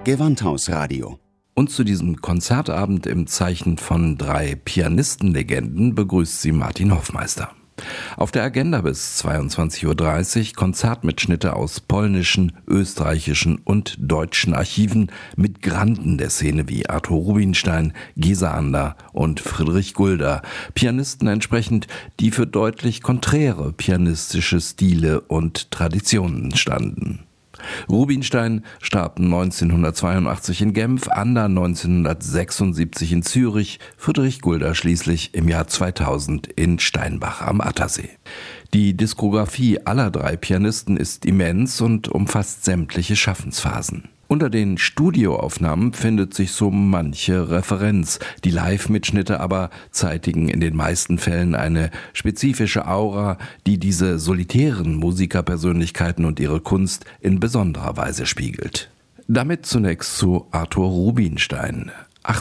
Gewandhausradio. Und zu diesem Konzertabend im Zeichen von 3 Pianistenlegenden begrüßt sie Martin Hoffmeister. Auf der Agenda bis 22.30 Uhr Konzertmitschnitte aus polnischen, österreichischen und deutschen Archiven mit Granden der Szene wie Arthur Rubinstein, Gesa Ander und Friedrich Gulda. Pianisten entsprechend, die für deutlich konträre pianistische Stile und Traditionen standen. Rubinstein starb 1982 in Genf, Ander 1976 in Zürich, Friedrich Gulda schließlich im Jahr 2000 in Steinbach am Attersee. Die Diskografie aller 3 Pianisten ist immens und umfasst sämtliche Schaffensphasen. Unter den Studioaufnahmen findet sich so manche Referenz. Die Live-Mitschnitte aber zeitigen in den meisten Fällen eine spezifische Aura, die diese solitären Musikerpersönlichkeiten und ihre Kunst in besonderer Weise spiegelt. Damit zunächst zu Arthur Rubinstein.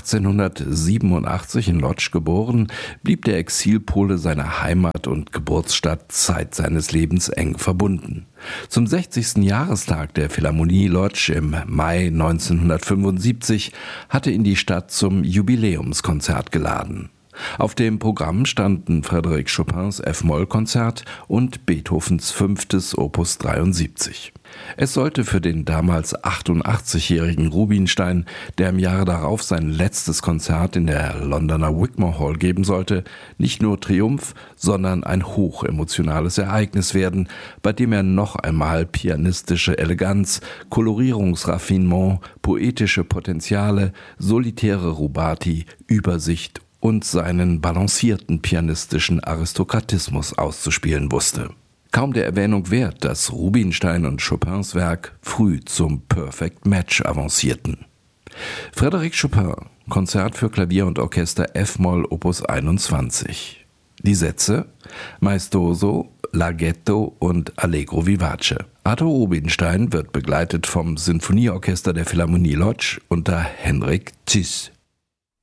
1887 in Łódź geboren, blieb der Exilpole seiner Heimat und Geburtsstadt Zeit seines Lebens eng verbunden. Zum 60. Jahrestag der Philharmonie Łódź im Mai 1975 hatte ihn die Stadt zum Jubiläumskonzert geladen. Auf dem Programm standen Frédéric Chopins F-Moll-Konzert und Beethovens 5. Opus 73. Es sollte für den damals 88-jährigen Rubinstein, der im Jahre darauf sein letztes Konzert in der Londoner Wigmore Hall geben sollte, nicht nur Triumph, sondern ein hochemotionales Ereignis werden, bei dem er noch einmal pianistische Eleganz, Kolorierungsraffinement, poetische Potenziale, solitäre Rubati, Übersicht und seinen balancierten pianistischen Aristokratismus auszuspielen wusste. Kaum der Erwähnung wert, dass Rubinstein und Chopins Werk früh zum Perfect Match avancierten. Frédéric Chopin, Konzert für Klavier und Orchester F-Moll Opus 21. Die Sätze: Maestoso, Larghetto und Allegro vivace. Arthur Rubinstein wird begleitet vom Sinfonieorchester der Philharmonie Łódź unter Henryk Czyż.